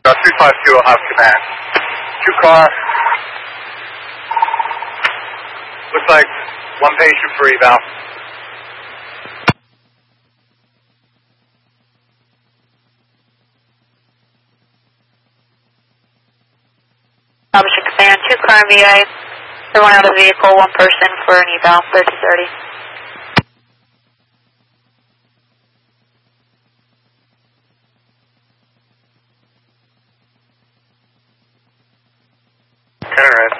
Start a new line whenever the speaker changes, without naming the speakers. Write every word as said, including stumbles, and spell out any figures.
three five two will have command. Two car. Looks like one patient for eval.
Establishing command, two car M V A. Everyone out of the vehicle, one person for an eval, thirty thirty.
Turn red.